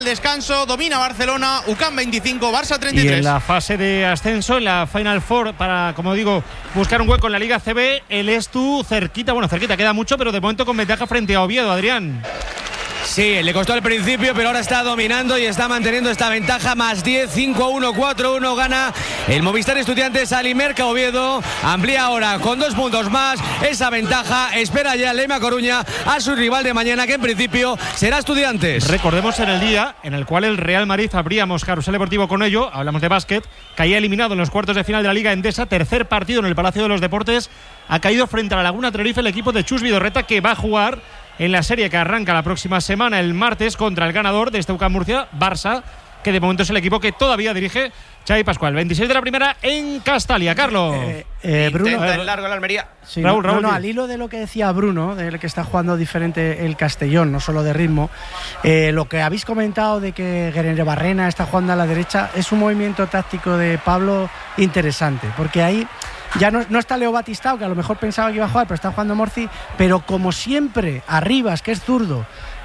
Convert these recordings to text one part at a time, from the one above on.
Descanso, domina Barcelona, UCAM 25, Barça 33. Y en la fase de ascenso, en la Final Four, para, como digo, buscar un hueco en la Liga CB, el Estu cerquita, queda mucho, pero de momento con ventaja frente a Oviedo, Adrián. Sí, le costó al principio, pero ahora está dominando y está manteniendo esta ventaja. Más 10, 5-1, 4-1, gana el Movistar Estudiantes al Imerca Oviedo. Amplía ahora con 2 puntos más esa ventaja. Espera ya Lema Coruña a su rival de mañana, que en principio será Estudiantes. Recordemos en el día en el cual el Real Madrid abríamos Carrusel Deportivo con ello, hablamos de básquet, caía eliminado en los cuartos de final de la Liga Endesa, tercer partido en el Palacio de los Deportes, ha caído frente a la Laguna Tenerife el equipo de Chus Vidorreta, que va a jugar en la serie que arranca la próxima semana, el martes, contra el ganador de este UCAM Murcia, Barça, que de momento es el equipo que todavía dirige Xavi Pascual. 26 de la primera en Castalia, Carlos. Bruno, en largo la Almería. Sí, Raúl, no, al hilo de lo que decía Bruno, del que está jugando diferente el Castellón, no solo de ritmo, lo que habéis comentado de que Guerrero Barrena está jugando a la derecha, es un movimiento táctico de Pablo interesante, porque ahí ya no está Leo Batistao, que a lo mejor pensaba que iba a jugar, pero está jugando Morci, pero como siempre, Arribas, que es zurdo,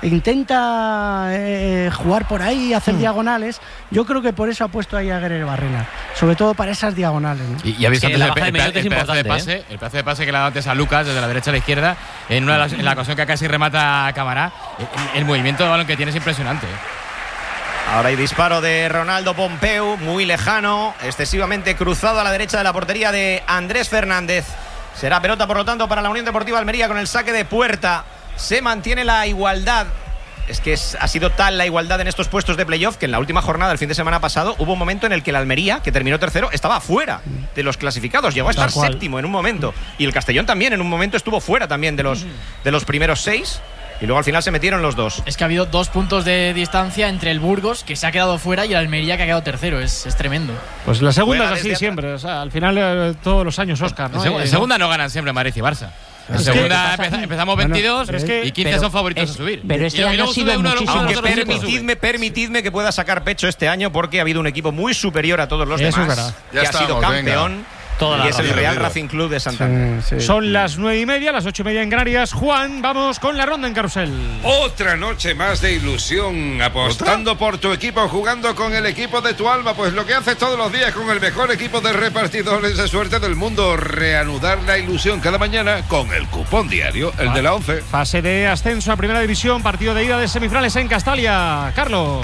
intenta jugar por ahí, hacer diagonales. Yo creo que por eso ha puesto ahí a Guerrero Barrena, sobre todo para esas diagonales, ¿no? Y habéis visto la antes baja de Meliote es el pedazo de importante, pase, el pedazo de pase que le ha dado antes a Lucas desde la derecha a la izquierda en la ocasión que casi remata a Camará. El movimiento de balón que tiene es impresionante. Ahora hay disparo de Ronaldo Pompeu, muy lejano, excesivamente cruzado a la derecha de la portería de Andrés Fernández. Será pelota, por lo tanto, para la Unión Deportiva Almería con el saque de puerta. Se mantiene la igualdad. Es que ha sido tal la igualdad en estos puestos de playoff que en la última jornada del fin de semana pasado hubo un momento en el que el Almería, que terminó tercero, estaba fuera de los clasificados. Llegó a estar séptimo en un momento. Y el Castellón también en un momento estuvo fuera también de los primeros 6. Y luego al final se metieron los dos. Es que ha habido 2 puntos de distancia entre el Burgos, que se ha quedado fuera, y el Almería, que ha quedado tercero. Es tremendo. Pues la segunda es así siempre. O sea, al final, todos los años, Óscar, ¿no? En segunda no ganan siempre Madrid y Barça. En segunda empezamos 22 y 15 son favoritos a subir. Pero este año ha sido muchísimo. Aunque permitidme que pueda sacar pecho este año, porque ha habido un equipo muy superior a todos los demás, que ha sido campeón. Y es el Real Racing Club de Santander. Sí. Son las 9:30, las 8:30 en Canarias. Juan, vamos con la ronda en Carrusel. Otra noche más de ilusión, apostando por tu equipo, jugando con el equipo de tu alma, pues lo que haces todos los días con el mejor equipo de repartidores de suerte del mundo, reanudar la ilusión cada mañana con el cupón diario, el de la 11. Fase de ascenso a Primera División, partido de ida de semifinales en Castalia. Carlos.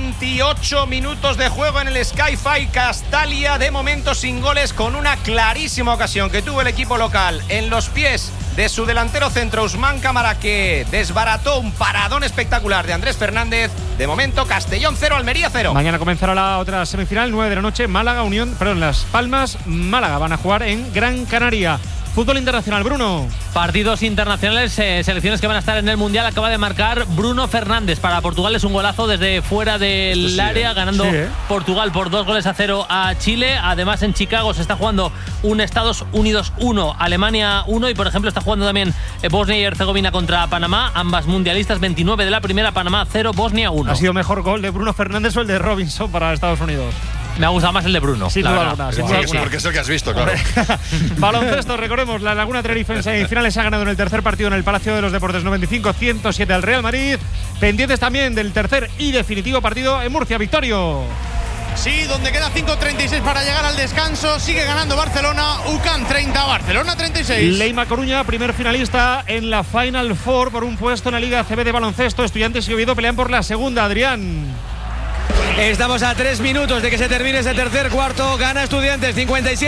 28 minutos de juego en el Sky-Fi Castalia, de momento sin goles, con una clarísima ocasión que tuvo el equipo local en los pies de su delantero centro Usman Cámara, que desbarató un paradón espectacular de Andrés Fernández. De momento Castellón 0, Almería 0. Mañana comenzará la otra semifinal, 9 de la noche, Las Palmas, Málaga. Van a jugar en Gran Canaria. Fútbol internacional, Bruno. Partidos internacionales, selecciones que van a estar en el Mundial. Acaba de marcar Bruno Fernández. Para Portugal es un golazo desde fuera del área, ganando Portugal por 2-0 a Chile. Además, en Chicago se está jugando un Estados Unidos 1, Alemania 1. Y, por ejemplo, está jugando también Bosnia y Herzegovina contra Panamá. Ambas mundialistas, 29 de la primera, Panamá 0, Bosnia 1. ¿Ha sido mejor gol de Bruno Fernández o el de Robinson para Estados Unidos? Me ha gustado más el de Bruno. Sin duda alguna. Sí, porque es el que has visto, claro. Baloncesto, recordemos, la Laguna Tenerife en semifinales ha ganado en el tercer partido en el Palacio de los Deportes 95-107 al Real Madrid. Pendientes también del tercer y definitivo partido en Murcia, Victorio. Sí, donde queda 5:36 para llegar al descanso. Sigue ganando Barcelona, UCAM 30, Barcelona 36. Lema Coruña, primer finalista en la Final Four por un puesto en la Liga CB de baloncesto. Estudiantes y Oviedo pelean por la segunda, Adrián. Estamos a 3 minutos de que se termine ese tercer cuarto. Gana Estudiantes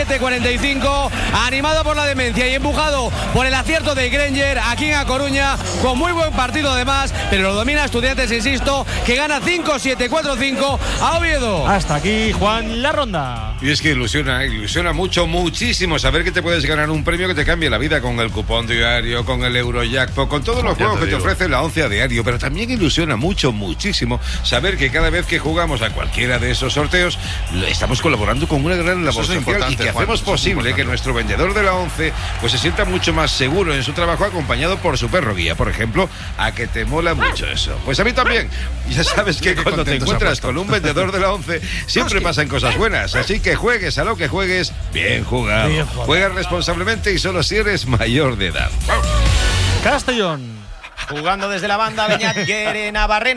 57-45, animado por la demencia y empujado por el acierto de Granger aquí en A Coruña, con muy buen partido además, pero lo domina Estudiantes, insisto, que gana 5-7-4-5 a Oviedo. Hasta aquí, Juan, la ronda. Y es que ilusiona muchísimo saber que te puedes ganar un premio que te cambie la vida con el cupón diario, con el Eurojackpot, con todos los juegos que te ofrece la 11 a diario. Pero también ilusiona muchísimo saber que cada vez que jugamos a cualquiera de esos sorteos estamos colaborando con una gran labor social y que hacemos posible que nuestro vendedor de la 11 pues se sienta mucho más seguro en su trabajo, acompañado por su perro guía, por ejemplo. A que te mola mucho eso. Pues a mí también. Ya sabes que cuando te encuentras con un vendedor de la 11 siempre pasan cosas buenas, así que juegues a lo que juegues, bien jugado. Juega responsablemente y solo si eres mayor de edad. Castellón. Jugando desde la banda, Beñat Guerena Barrena.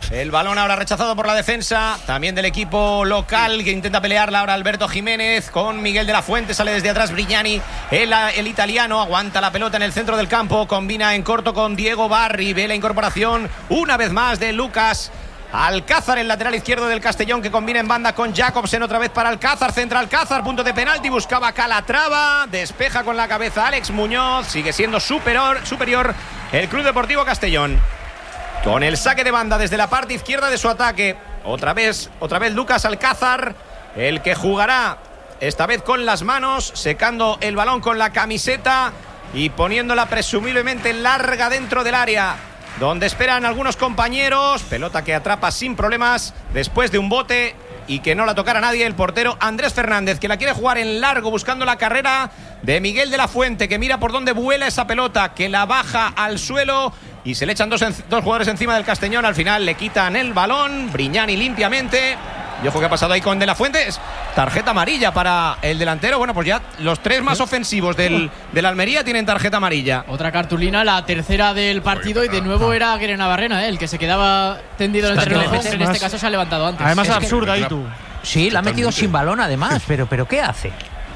El balón ahora rechazado por la defensa, también del equipo local, que intenta pelearla ahora Alberto Jiménez con Miguel de la Fuente. Sale desde atrás Brignani, el italiano, aguanta la pelota en el centro del campo, combina en corto con Diego Barri. Ve la incorporación una vez más de Lucas Alcázar, el lateral izquierdo del Castellón, que combina en banda con Jacobsen. Otra vez para Alcázar, centra Alcázar, punto de penalti, buscaba Calatrava, despeja con la cabeza Alex Muñoz. Sigue siendo superior el Club Deportivo Castellón, con el saque de banda desde la parte izquierda de su ataque. Otra vez Lucas Alcázar, el que jugará esta vez con las manos, secando el balón con la camiseta y poniéndola presumiblemente larga dentro del área, donde esperan algunos compañeros. Pelota que atrapa sin problemas después de un bote y que no la tocara nadie el portero Andrés Fernández, que la quiere jugar en largo buscando la carrera de Miguel de la Fuente, que mira por dónde vuela esa pelota, que la baja al suelo y se le echan dos jugadores encima del Castellón. Al final le quitan el balón, Brignani limpiamente. Y ojo que ha pasado ahí con De la Fuente, es tarjeta amarilla para el delantero. Bueno, pues ya los tres más ofensivos del Almería tienen tarjeta amarilla. Otra cartulina, la tercera del partido, y de nuevo era Gueren Navarrena, el que se quedaba tendido en el terreno de juego, en este caso se ha levantado antes. Además es absurda ahí tú. Sí, la ha metido sin balón además, pero ¿qué hace?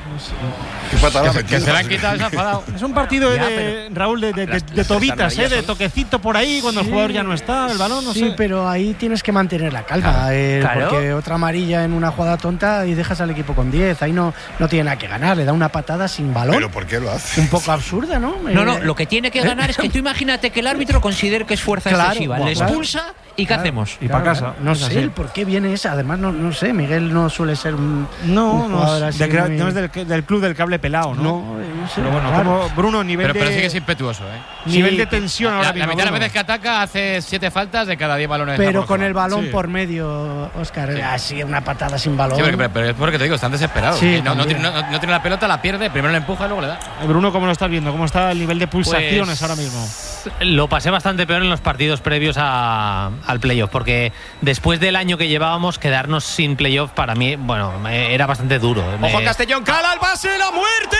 Que se la han quitado, se ha enfadado. Es un partido Raúl, de tobitas, de toquecito por ahí cuando el jugador ya no está, el balón, no sé. Sí, pero ahí tienes que mantener la calma, claro. Porque otra amarilla en una jugada tonta y dejas al equipo con 10, ahí no tiene nada que ganar, le da una patada sin balón. ¿Pero por qué lo hace? Un poco absurda, ¿no? No, lo que tiene que ganar es que tú imagínate que el árbritro considere que es fuerza excesiva, le expulsa y ¿qué hacemos? Y para casa. No sé el por qué viene esa, además no sé, Miguel no suele ser un jugador así no es del club del cable pelado, ¿no? No sé. Pero bueno, como Bruno, pero sí que es impetuoso, nivel de tensión ahora mismo. La mitad de las veces que ataca hace 7 faltas de cada 10 balones. Pero con el balón por medio, Óscar, así una patada sin balón. Sí, pero es porque te digo, están desesperados. Sí, no tiene la pelota, la pierde, primero la empuja y luego le da. Bruno, ¿cómo lo estás viendo? ¿Cómo está el nivel de pulsaciones ahora mismo? Lo pasé bastante peor en los partidos previos al playoff, porque después del año que llevábamos, quedarnos sin playoff para mí, bueno, era bastante duro. Ojo, Castellón, cala el pase, la muerte,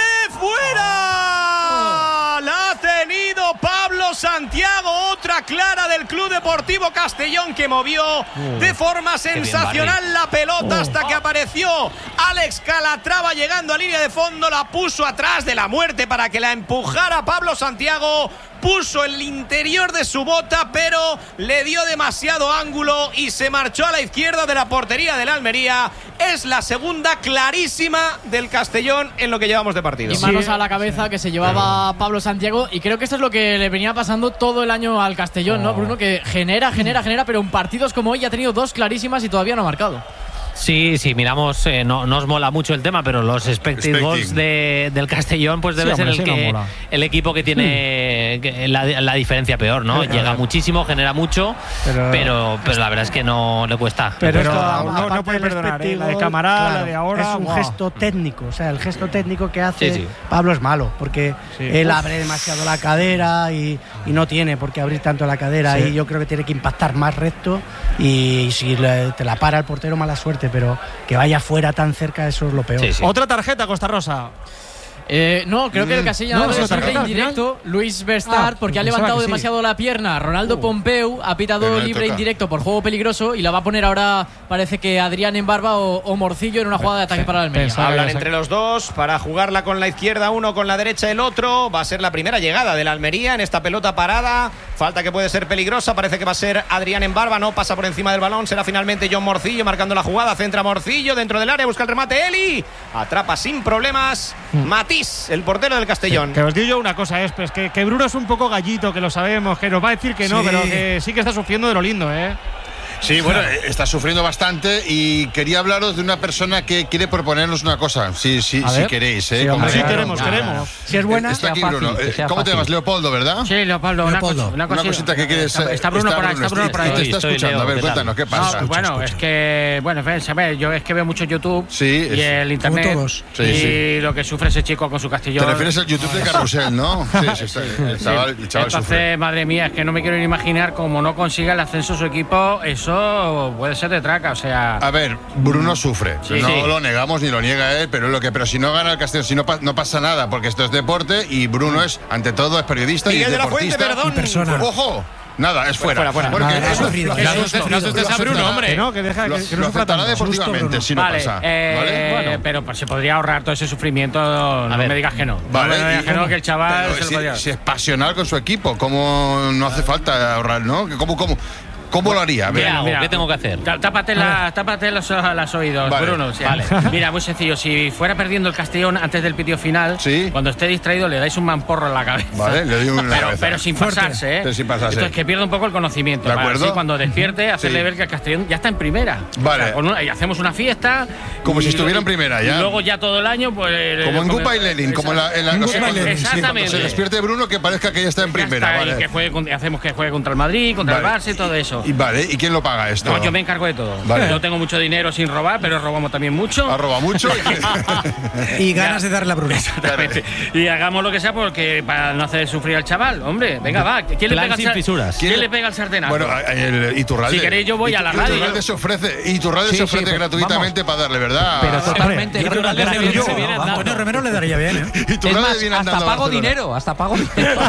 fuera. La ha tenido Pablo Santiago, otra clara del Club Deportivo Castellón, que movió de forma sensacional la pelota hasta que apareció Alex Calatrava llegando a línea de fondo, la puso atrás de la muerte para que la empujara Pablo Santiago. Puso el interior de su bota, pero le dio demasiado ángulo y se marchó a la izquierda de la portería del Almería. Es la segunda clarísima del Castellón en lo que llevamos de partido. Y manos a la cabeza que se llevaba Pablo Santiago, y creo que esto es lo que le venía pasando todo el año al Castellón, ¿no, Bruno? Que genera, pero en partidos como hoy ha tenido 2 clarísimas y todavía no ha marcado. Sí, miramos, no os mola mucho el tema, pero los expected goals del Castellón pues debe ser el equipo que tiene la diferencia peor, ¿no? Llega muchísimo, genera mucho, pero la verdad es que no le cuesta. Pero no puede perdonar, la de Camará, la de ahora. Es un gesto técnico, o sea, el gesto técnico que hace Pablo es malo, porque él abre demasiado la cadera y no tiene por qué abrir tanto la cadera, y yo creo que tiene que impactar más recto, y si te la para el portero, mala suerte, pero que vaya fuera tan cerca, eso es lo peor. Otra tarjeta, Costa Rosa. No, creo que el Casilla ha dado libre indirecto, Luis Verstart, porque ha levantado demasiado la pierna. Ronaldo Pompeu ha pitado libre indirecto por juego peligroso y la va a poner ahora, parece que Adrián Embarba o Morcillo, en una jugada de ataque para el Almería. Hablan entre los dos para jugarla con la izquierda uno, con la derecha el otro. Va a ser la primera llegada del Almería en esta pelota parada. Falta que puede ser peligrosa, parece que va a ser Adrián Embarba, no pasa por encima del balón. Será finalmente John Morcillo marcando la jugada. Centra Morcillo dentro del área, busca el remate Eli. Atrapa sin problemas Matís, el portero del Castellón. Que os digo yo una cosa, pues que Bruno es un poco gallito, que lo sabemos, que nos va a decir que no, pero que sí que está sufriendo de lo lindo, Sí, bueno, está sufriendo bastante, y quería hablaros de una persona que quiere proponernos una cosa, si queréis. Sí, queremos. Si es buena, está aquí Bruno. ¿Cómo te llamas? Leopoldo, ¿verdad? Sí, Leopoldo. Una cosita que quieres. Está Bruno por ahí. Te está escuchando. A ver, cuéntanos, ¿qué pasa? Es que, a ver, yo es que veo mucho YouTube y el internet, y lo que sufre ese chico con su Castellón. Te refieres al YouTube de Carrusel, ¿no? Sí, el chaval Entonces, sufre. madre mía, es que no me quiero ni imaginar cómo no consiga el ascenso su equipo. Eso puede ser de traca, o sea. A ver, Bruno sufre. No lo negamos ni lo niega él, pero si no gana el Castellón, si no pasa nada, porque esto es deporte, y Bruno ante todo es periodista y deportista. Y persona. ¡Ojo! Nada, es fuera. Fuera. Porque Nada, eso No asustes a Bruno, hombre. Que deja que lo no sufra afectará tanto. deportivamente si no Vale, pasa. ¿Vale? bueno, pero pues, se podría ahorrar todo ese sufrimiento. No me digas que no. Vale, no me digas que no, que el chaval se lo podría. Si es pasional con su equipo, ¿cómo no hace falta ahorrar, no? ¿Cómo lo haría? ¿Qué tengo que hacer? Tápate los oídos, Vale. Bruno. Vale. Mira, muy sencillo. Si fuera perdiendo el Castellón antes del pitido final, cuando esté distraído le dais un mamporro en la cabeza. Vale, le doy una cabeza. Pero sin pasarse, ¿eh? Pero sin pasarse. Entonces que pierda un poco el conocimiento. ¿De acuerdo? Así, cuando despierte, hacerle Sí. ver que el Castellón ya está en primera. Vale. O sea, y hacemos una fiesta. Como si estuviera en primera ya. Y luego ya todo el año, pues. Como en Gupa y Lenin, como en la no sé, cuando Exactamente. se despierte Bruno que parezca que ya está en primera. Y Vale. que hacemos que juegue contra el Madrid, contra el Barça y todo eso. Y vale, ¿y quién lo paga esto? No, yo me encargo de todo. Vale. Yo tengo mucho dinero sin robar, pero robamos también mucho. ¿Ha robado mucho? Y ganas de darle a Bruno. Exactamente. Y hagamos lo que sea porque para no hacer sufrir al chaval. Hombre, venga, va. ¿Quién le pega sin fisuras. ¿Quién le pega al sartenazo? Bueno, el Iturralde. Si queréis yo voy a la radio. Iturralde se ofrece gratuitamente para darle, ¿verdad? Pero totalmente. Antonio Romero le daría bien, ¿eh? Iturralde viene andando hasta a pago Barcelona. dinero, hasta pago dinero.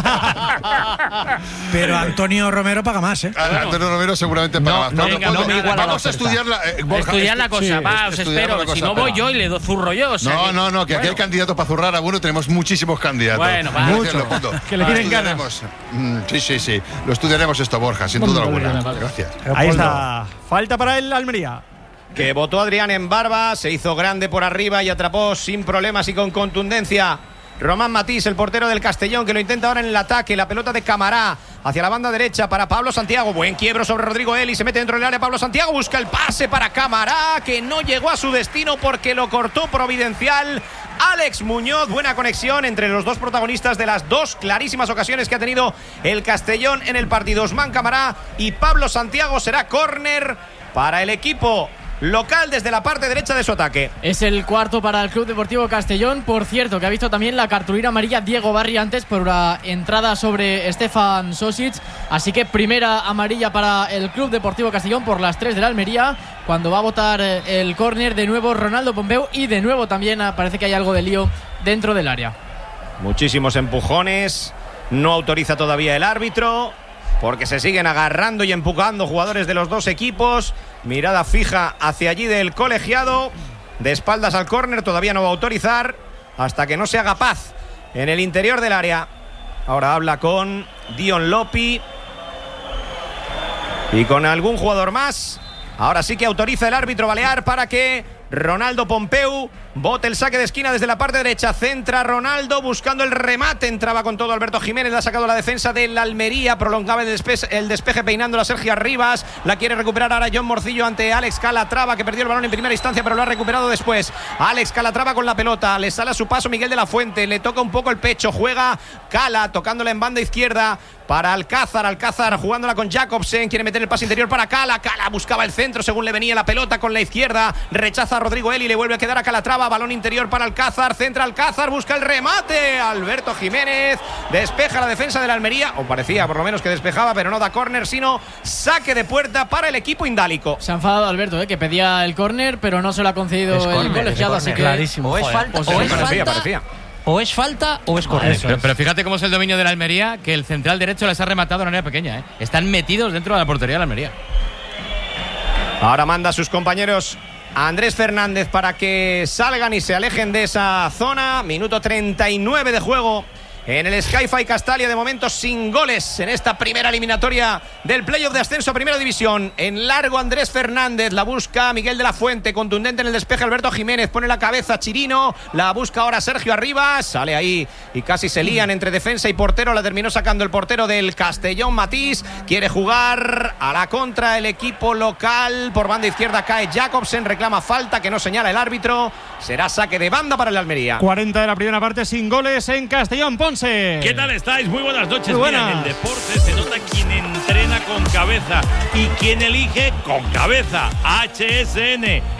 Pero Antonio Romero paga más, ¿eh? Antonio Romero seguramente paga más. Vamos a estudiar la cosa. Va, os espero. Si no voy yo y le doy zurro yo. No, que aquí hay candidatos para zurrar a Bruno, tenemos muchísimos candidatos. Bueno, va. Muchos. Que le tienen ganas. Sí. Lo estudiaremos esto, Borja, sin duda alguna. Gracias. Ahí está. Falta para el Almería. Que botó Adrián en barba, se hizo grande por arriba y atrapó sin problemas y con contundencia Román Matís, el portero del Castellón, que lo intenta ahora en el ataque. La pelota de Camará hacia la banda derecha para Pablo Santiago. Buen quiebro sobre Rodrigo Eli. Se mete dentro del área Pablo Santiago. Busca el pase para Camará, que no llegó a su destino porque lo cortó providencial Alex Muñoz. Buena conexión entre los dos protagonistas de las dos clarísimas ocasiones que ha tenido el Castellón en el partido. Osman Camará y Pablo Santiago. Será córner para el equipo local desde la parte derecha de su ataque. Es el cuarto para el Club Deportivo Castellón. Por cierto, que ha visto también la cartulina amarilla Diego Barriantes por una entrada sobre Stefan Sosic. Así que primera amarilla para el Club Deportivo Castellón por las 3 de la Almería, cuando va a botar el córner de nuevo Ronaldo Pompeu. Y de nuevo también parece que hay algo de lío dentro del área. Muchísimos empujones. No autoriza todavía el árbitro, porque se siguen agarrando y empujando jugadores de los dos equipos. Mirada fija hacia allí del colegiado. De espaldas al córner, todavía no va a autorizar hasta que no se haga paz en el interior del área. Ahora habla con Dion Lopi y con algún jugador más. Ahora sí que autoriza el árbitro balear para que Ronaldo Pompeu bote el saque de esquina desde la parte derecha. Centra Ronaldo buscando el remate. Entraba con todo Alberto Jiménez. La ha sacado la defensa del Almería. Prolongaba el despeje peinándola a Sergio Arribas. La quiere recuperar ahora John Morcillo ante Alex Calatrava, que perdió el balón en primera instancia pero lo ha recuperado después. Alex Calatrava con la pelota. Le sale a su paso Miguel de la Fuente. Le toca un poco el pecho. Juega Cala tocándola en banda izquierda para Alcázar. Alcázar jugándola con Jacobsen. Quiere meter el pase interior para Cala. Cala buscaba el centro según le venía la pelota con la izquierda. Rechaza a Rodrigo Eli. Le vuelve a quedar a Calatrava. Balón interior para Alcázar. Centra Alcázar. Busca el remate. Alberto Jiménez despeja la defensa de la Almería. O parecía por lo menos que despejaba, pero no da córner, sino saque de puerta para el equipo indálico. Se ha enfadado Alberto, que pedía el córner, pero no se lo ha concedido el colegiado. Así que clarísimo. O es falta, Parecía. o es falta o es córner. Pero fíjate cómo es el dominio de la Almería, que el central derecho les ha rematado en área pequeña, ¿eh? Están metidos dentro de la portería de la Almería. Ahora manda a sus compañeros Andrés Fernández para que salgan y se alejen de esa zona. Minuto 39 de juego en el Sky-Fi Castalia, de momento sin goles en esta primera eliminatoria del playoff de ascenso a Primera División. En largo Andrés Fernández, la busca Miguel de la Fuente, contundente en el despeje Alberto Jiménez, pone la cabeza Chirino, la busca ahora Sergio Arribas, sale ahí y casi se lían entre defensa y portero. La terminó sacando el portero del Castellón, Matís. Quiere jugar a la contra el equipo local. Por banda izquierda cae Jacobsen, reclama falta que no señala el árbitro. Será saque de banda para el Almería. 40 de la primera parte sin goles en Castellón. Ponce. ¿Qué tal estáis? Muy buenas noches. Muy buenas. Mira, en el deporte se nota quién entrena con cabeza y quién elige con cabeza. HSN,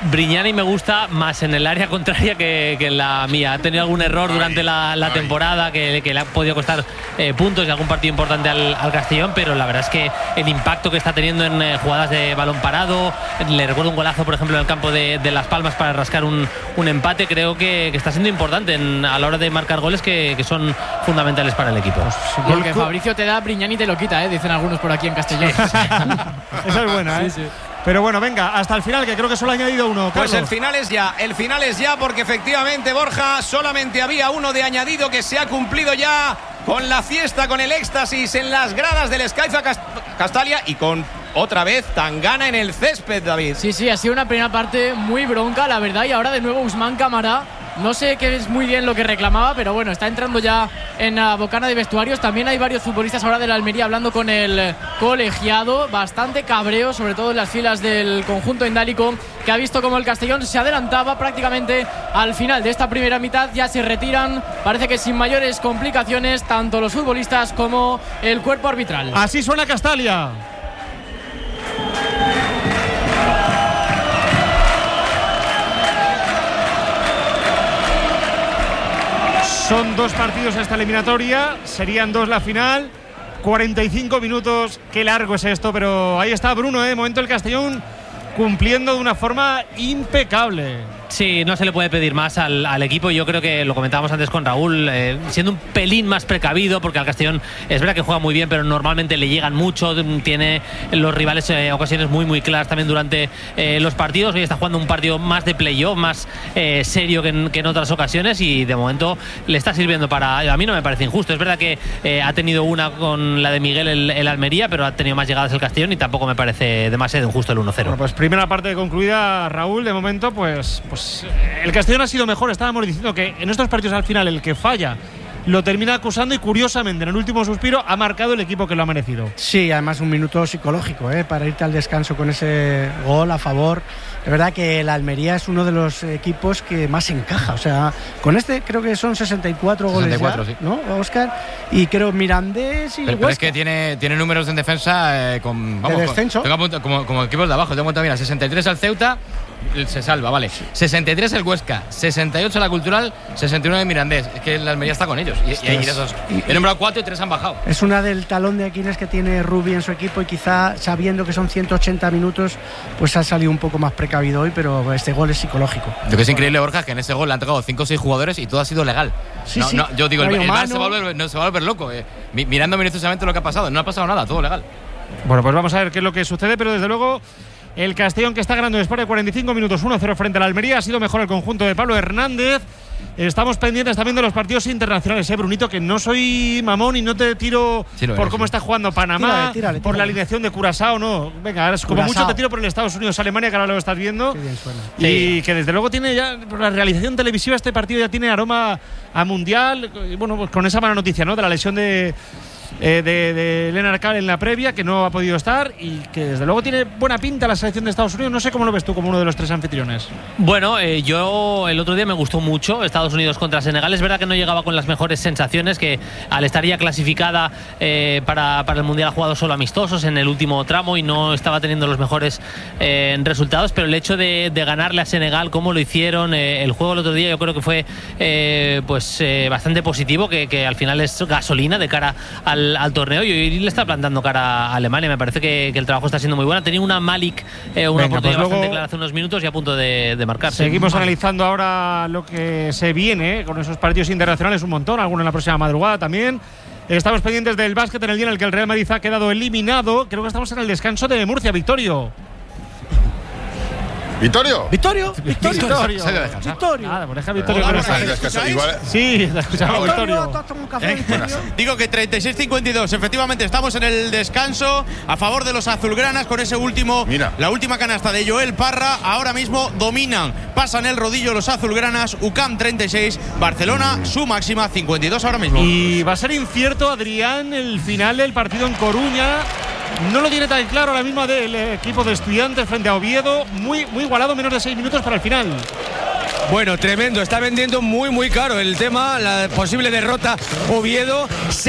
Brignani me gusta más en el área contraria que en la mía. Ha tenido algún error durante la temporada que le ha podido costar puntos y algún partido importante al Castellón, pero la verdad es que el impacto que está teniendo en jugadas de balón parado, le recuerdo un golazo, por ejemplo, en el campo de Las Palmas para rascar un empate, creo que está siendo importante a la hora de marcar goles que son fundamentales para el equipo. Pues, lo que Fabricio te da, Brignani te lo quita, dicen algunos por aquí en Castellón. Esa es buena, ¿eh? Sí. Pero bueno, venga, hasta el final, que creo que solo ha añadido uno. Pues el final es ya, porque efectivamente, Borja, solamente había uno de añadido que se ha cumplido ya con la fiesta, con el éxtasis en las gradas del Skyza Castalia y con otra vez Tangana en el césped, David. Sí, ha sido una primera parte muy bronca, la verdad, y ahora de nuevo Usman Camará. No sé qué es muy bien lo que reclamaba, pero bueno, está entrando ya en la bocana de vestuarios. También hay varios futbolistas ahora de la Almería hablando con el colegiado. Bastante cabreo, sobre todo en las filas del conjunto endálico, que ha visto como el Castellón se adelantaba prácticamente al final de esta primera mitad. Ya se retiran, parece que sin mayores complicaciones, tanto los futbolistas como el cuerpo arbitral. Así suena Castalia. Son 2 partidos a esta eliminatoria, serían 2 la final, 45 minutos, qué largo es esto, pero ahí está Bruno, momento el Castellón cumpliendo de una forma impecable. Sí, no se le puede pedir más al equipo. Yo creo que lo comentábamos antes con Raúl, siendo un pelín más precavido, porque al Castellón es verdad que juega muy bien, pero normalmente le llegan mucho, tiene los rivales ocasiones muy claras también durante los partidos. Hoy está jugando un partido más de playoff, más serio que en otras ocasiones, y de momento le está sirviendo para... A mí no me parece injusto. Es verdad que ha tenido una con la de Miguel el Almería, pero ha tenido más llegadas el Castellón y tampoco me parece demasiado injusto el 1-0. Bueno, pues primera parte concluida, Raúl. De momento, pues el Castellón ha sido mejor. Estábamos diciendo que en estos partidos al final el que falla lo termina acusando, y curiosamente en el último suspiro ha marcado el equipo que lo ha merecido. Sí, además un minuto psicológico para irte al descanso con ese gol a favor. Es verdad que la Almería es uno de los equipos que más encaja. O sea, con este creo que son 64 goles 64, ya, sí. ¿No, Óscar? Y creo Mirandés y pero es que tiene números en defensa de descenso. Como equipos de abajo. Tengo cuenta, mira, 63 al Ceuta, se salva, vale. 63 el Huesca, 68 la Cultural, 69 el Mirandés. Es que la Almería está con ellos. Y hay esos. He nombrado 4 y 3 han bajado. Es una del talón de Aquiles que tiene Rubi en su equipo, y quizá sabiendo que son 180 minutos, pues ha salido un poco más precavido hoy, pero este gol es psicológico. Lo que es increíble, Borja, es que en ese gol le han entregado 5 o 6 jugadores y todo ha sido legal. Sí. Yo digo, el VAR se va a volver loco. Mirando minuciosamente lo que ha pasado. No ha pasado nada, todo legal. Bueno, pues vamos a ver qué es lo que sucede, pero desde luego el Castellón, que está ganando después de 45 minutos 1-0 frente a la Almería, ha sido mejor el conjunto de Pablo Hernández. Estamos pendientes también de los partidos internacionales, Brunito, que no soy mamón y no te tiro por cómo está jugando Panamá, tírale. Por la alineación de Curazao, no. Venga, ahora como mucho te tiro por el Estados Unidos, Alemania, que ahora lo estás viendo. Qué bien suena. Y que desde luego tiene ya, por la realización televisiva, este partido ya tiene aroma a mundial. Y bueno, pues con esa mala noticia, ¿no? De la lesión de Lennart Kahl en la previa, que no ha podido estar, y que desde luego tiene buena pinta la selección de Estados Unidos. No sé cómo lo ves tú como uno de los 3 anfitriones. Bueno, yo el otro día me gustó mucho Estados Unidos contra Senegal. Es verdad que no llegaba con las mejores sensaciones, que al estar ya clasificada para el Mundial ha jugado solo amistosos en el último tramo y no estaba teniendo los mejores resultados, pero el hecho de ganarle a Senegal como lo hicieron, el juego el otro día, yo creo que fue bastante positivo, que al final es gasolina de cara al torneo, y le está plantando cara a Alemania. Me parece que el trabajo está siendo muy bueno. Tenía una Malik, una oportunidad bastante clara hace unos minutos y a punto de marcar. Seguimos analizando ahora lo que se viene con esos partidos internacionales, un montón, algunos en la próxima madrugada también. Estamos pendientes del básquet en el día en el que el Real Madrid ha quedado eliminado. Creo que estamos en el descanso de Murcia. Victorio. ¿Vittorio? ¿Vittorio? Nada, pues deja Vittorio. Sí, te escuchamos, Vittorio. Digo que 36-52, efectivamente estamos en el descanso a favor de los azulgranas con ese último, la última canasta de Joel Parra. Ahora mismo dominan, pasan el rodillo los azulgranas. UCAM 36, Barcelona su máxima 52 ahora mismo. Y va a ser incierto, Adrián, el final del partido en Coruña. No lo tiene tan claro ahora mismo del equipo de Estudiantes frente a Oviedo. Muy igualado, menos de 6 minutos para el final. Bueno, tremendo, está vendiendo muy caro el tema, la posible derrota Oviedo,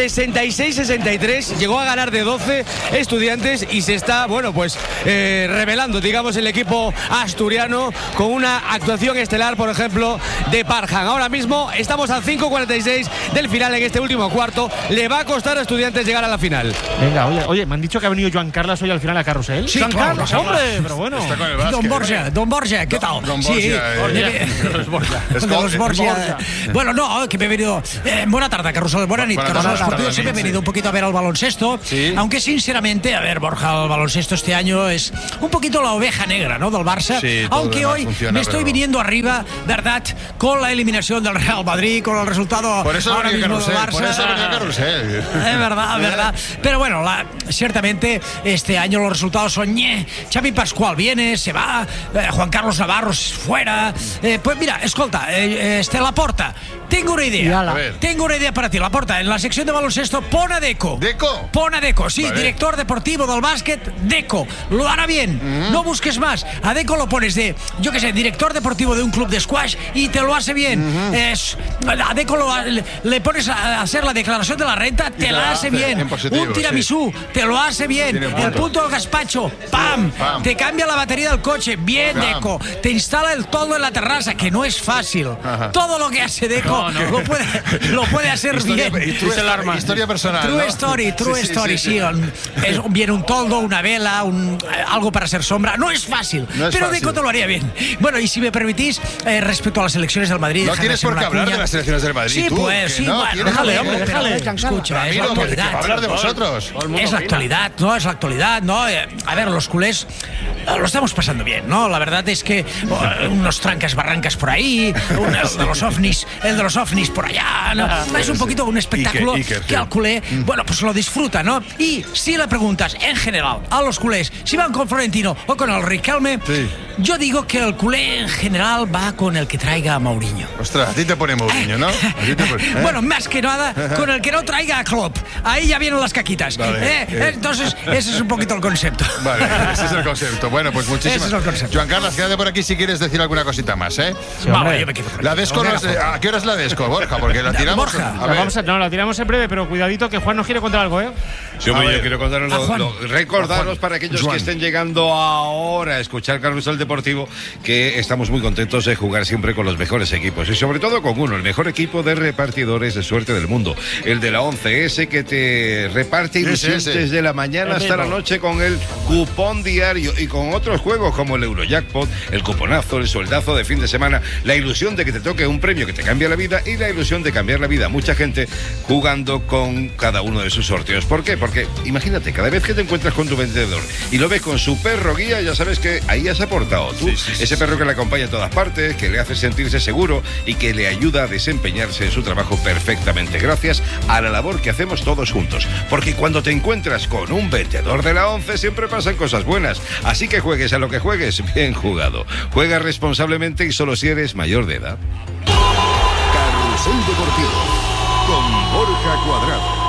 66-63, llegó a ganar de 12 Estudiantes y se está, revelando, digamos, el equipo asturiano con una actuación estelar, por ejemplo, de Parham. Ahora mismo estamos a 5:46 del final en este último cuarto, le va a costar a Estudiantes llegar a la final. Venga, oye, me han dicho que ha venido Joan Carlos hoy al final a Carrusel. Sí, Joan Carlos, hombre, pero bueno. Don Borja, ¿qué tal? Don Borja, los Borja. Bueno, no, que me he venido. Buena tarde, Carrusel. Buena nit, Carrusel Esportivo. Sí, me he venido un poquito a ver al baloncesto. Sí. Aunque sinceramente, a ver, Borja, el baloncesto este año es un poquito la oveja negra, ¿no? Del Barça. Sí, aunque hoy me estoy viniendo arriba, ¿verdad? Con la eliminación del Real Madrid, con el resultado por eso ahora mismo del Barça. Por eso venía Carrusel. Es verdad. Pero bueno, ciertamente este año los resultados son Xavi Pascual viene, se va, Juan Carlos Navarro fuera. Pues mira, escolta, Laporta, tengo una idea para ti, Laporta. En la sección de baloncesto, pon a Deco. Pon a Deco, sí, vale. Director deportivo del básquet, Deco. Lo hará bien, no busques más. A Deco lo pones director deportivo de un club de squash y te lo hace bien. A Deco le pones a hacer la declaración de la renta, te la hace bien. Un tiramisú, te lo hace bien. El punto del gazpacho, ¡pam! Te cambia la batería del coche, bien, Deco. Te instala el toldo en la terraza, que no es fácil. Todo lo que hace Deco lo puede hacer bien. Historia personal. True story, sí. Viene un toldo, una vela, algo para hacer sombra. No es fácil, pero Deco te lo haría bien. Bueno, y si me permitís, respecto a las elecciones del Madrid. No tienes por qué hablar de las elecciones del Madrid. Sí, tú, pues, sí. Déjale, hombre, déjale. Escucha, es la actualidad. Hablar de vosotros. Es la actualidad, ¿no? A ver, los culés lo estamos pasando bien, ¿no? La verdad es que unos trancas barrancas por ahí, el de los ovnis por allá, ¿no? Es un poquito un espectáculo que al culé, pues lo disfruta, ¿no? Y si le preguntas en general a los culés si van con Florentino o con el Riquelme, yo digo que el culé en general va con el que traiga a Mourinho. Ostras, a ti te pone Mourinho, ¿no? Bueno, más que nada con el que no traiga a Klopp. Ahí ya vienen las caquitas. Vale. Entonces, ese es un poquito el concepto. Vale, ese es el concepto. Bueno, pues muchísimas gracias. Joan Carlos, quédate por aquí si quieres decir alguna cosita más, ¿eh? Sí, vale, yo me quedo por aquí. La Desco, ¿a qué hora es la Desco, Borja? Porque la tiramos. Borja. La tiramos en breve, pero cuidadito que Juan nos quiere contar algo, ¿eh? Sí, hombre, yo quiero contaros recordaros para aquellos que estén llegando ahora a escuchar Carrusel Deportivo que estamos muy contentos de jugar siempre con los mejores equipos y sobre todo con uno, el mejor equipo de repartidores de suerte del mundo, el de la 11, ese que te reparte ilusión desde la mañana hasta la noche con el cupón diario y con otros juegos como el Eurojackpot, el cuponazo, el sueldazo de fin de semana, la ilusión de que te toque un premio que te cambia la vida y la ilusión de cambiar la vida. Mucha gente jugando con cada uno de sus sorteos. ¿Por qué? Porque imagínate, cada vez que te encuentras con tu vendedor y lo ves con su perro guía, ya sabes que ahí has aportado tú. Ese perro que le acompaña a todas partes, que le hace sentirse seguro y que le ayuda a desempeñarse en su trabajo perfectamente, gracias a la labor que hacemos todos juntos. Porque cuando te encuentras con un vendedor de la 11 siempre pasan cosas buenas. Así que juegues a lo que juegues, bien jugado. Juega responsablemente y solo si eres mayor de edad. Carrusel Deportivo con Borja Cuadrado.